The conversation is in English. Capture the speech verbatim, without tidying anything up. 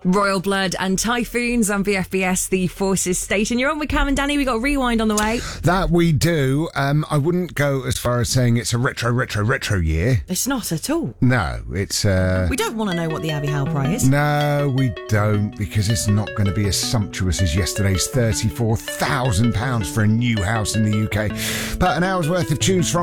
Royal Blood and Typhoons on V F B S, the Forces station. You're on with Cam and Danny. We got Rewind on the way. That we do. Um, I wouldn't go as far as saying it's a retro, retro, retro year. It's not at all. No, it's... Uh, we don't want to know what the Abbey Howe prize is. No, we don't, because it's not going to be as sumptuous as yesterday's thirty-four thousand pounds for a new house in the U K. But an hour's worth of tunes from